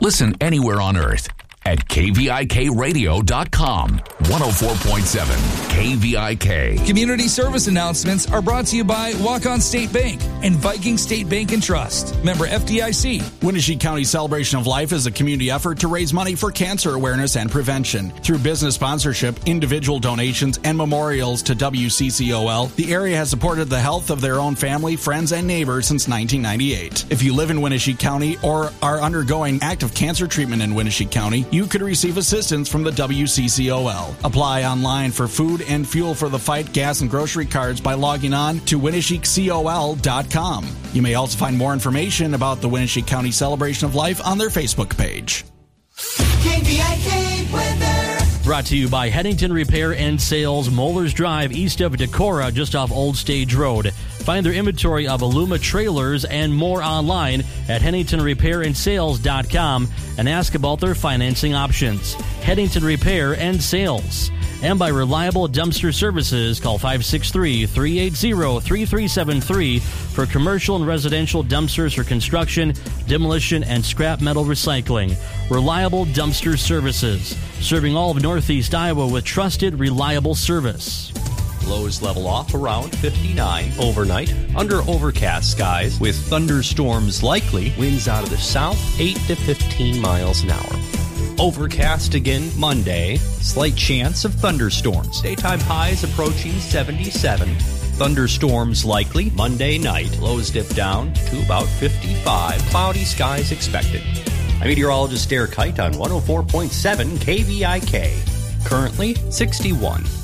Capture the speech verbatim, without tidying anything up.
Listen anywhere on earth at K V I K radio dot com. one oh four point seven K V I K. Community service announcements are brought to you by Walk-On State Bank and Viking State Bank and Trust. Member F D I C. Winnebago County Celebration of Life is a community effort to raise money for cancer awareness and prevention. Through business sponsorship, individual donations, and memorials to W C C O L, the area has supported the health of their own family, friends, and neighbors since nineteen ninety-eight. If you live in Winnebago County or are undergoing active cancer treatment in Winnebago County, you could receive assistance from the W C C O L. Apply online for food and fuel for the fight gas and grocery cards by logging on to Winnebago Col dot com. You may also find more information about the Winnebago County Celebration of Life on their Facebook page. K V I K weather. Brought to you by Headington Repair and Sales, Mollers Drive, east of Decorah, just off Old Stage Road. Find their inventory of Aluma trailers and more online at Headington Repair and Sales dot com and ask about their financing options. Headington Repair and Sales. And by Reliable Dumpster Services, call five six three, three eight zero, three three seven three for commercial and residential dumpsters for construction, demolition, and scrap metal recycling. Reliable Dumpster Services, serving all of Northeast Iowa with trusted, reliable service. Lows level off around fifty-nine overnight, under overcast skies with thunderstorms likely. Winds out of the south, eight to fifteen miles an hour. Overcast again Monday. Slight chance of thunderstorms. Daytime highs approaching seventy-seven. Thunderstorms likely Monday night. Lows dip down to about fifty-five. Cloudy skies expected. I'm meteorologist Derek Height on one oh four point seven K V I K. Currently sixty-one.